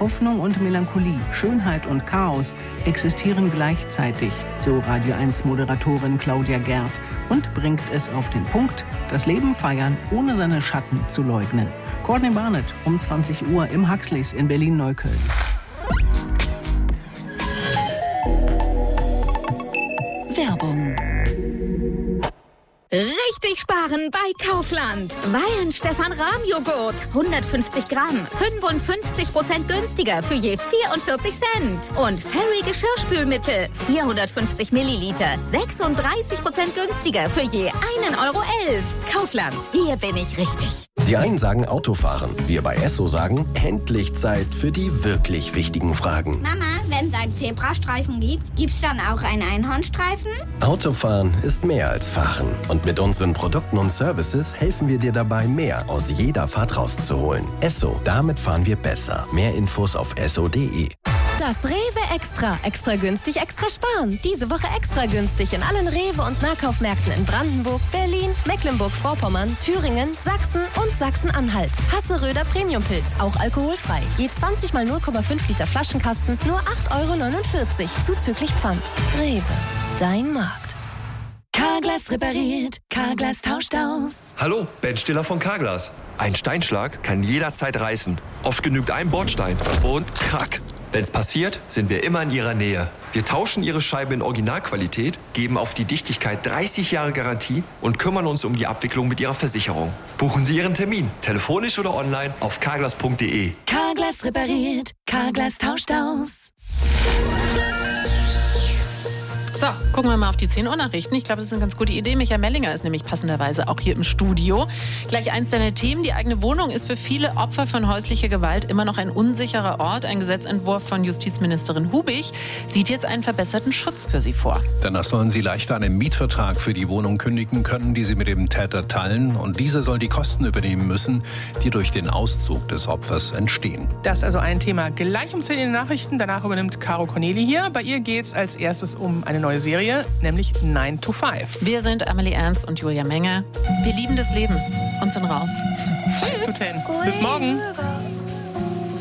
Hoffnung und Melancholie, Schönheit und Chaos existieren gleichzeitig, so Radio 1 Moderatorin Claudia Gerd, und bringt es auf den Punkt, das Leben feiern, ohne seine Schatten zu leugnen. Courtney Barnett um 20 Uhr im Huxleys in Berlin-Neukölln. Werbung. Richtig sparen bei Kaufland. Weihenstephan-Rahm-Joghurt. 150 Gramm. 55% günstiger für je 44 Cent. Und Fairy Geschirrspülmittel. 450 Milliliter. 36% günstiger für je 1,11 Euro. Kaufland. Hier bin ich richtig. Die einen sagen Autofahren. Wir bei Esso sagen, endlich Zeit für die wirklich wichtigen Fragen. Mama, wenn es einen Zebrastreifen gibt, gibt's dann auch einen Einhornstreifen? Autofahren ist mehr als Fahren. Und mit unseren Produkten und Services helfen wir dir dabei, mehr aus jeder Fahrt rauszuholen. Esso, damit fahren wir besser. Mehr Infos auf esso.de. Das Rewe Extra. Extra günstig, extra sparen. Diese Woche extra günstig in allen Rewe- und Nahkaufmärkten in Brandenburg, Berlin, Mecklenburg-Vorpommern, Thüringen, Sachsen und Sachsen-Anhalt. Hasseröder Premiumpilz, auch alkoholfrei. Je 20 mal 0,5 Liter Flaschenkasten, nur 8,49 € zuzüglich Pfand. Rewe, dein Markt. Carglass repariert, Carglass tauscht aus. Hallo, Ben Stiller von Carglass. Ein Steinschlag kann jederzeit reißen. Oft genügt ein Bordstein und krack. Wenn's passiert, sind wir immer in Ihrer Nähe. Wir tauschen Ihre Scheibe in Originalqualität, geben auf die Dichtigkeit 30 Jahre Garantie und kümmern uns um die Abwicklung mit Ihrer Versicherung. Buchen Sie Ihren Termin, telefonisch oder online auf carglass.de. Carglass repariert, Carglass tauscht aus. So, gucken wir mal auf die 10 Uhr Nachrichten. Ich glaube, das ist eine ganz gute Idee. Michael Mellinger ist nämlich passenderweise auch hier im Studio. Gleich eins deiner Themen. Die eigene Wohnung ist für viele Opfer von häuslicher Gewalt immer noch ein unsicherer Ort. Ein Gesetzentwurf von Justizministerin Hubig sieht jetzt einen verbesserten Schutz für sie vor. Danach sollen sie leichter einen Mietvertrag für die Wohnung kündigen können, die sie mit dem Täter teilen. Und dieser soll die Kosten übernehmen müssen, die durch den Auszug des Opfers entstehen. Das ist also ein Thema gleich um 10 in den Nachrichten. Danach übernimmt Caro Corneli hier. Bei ihr geht es als erstes um eine neue Serie, nämlich 9 to 5. Wir sind Amelie Ernst und Julia Menger. Wir lieben das Leben und sind raus. Tschüss. Bis morgen.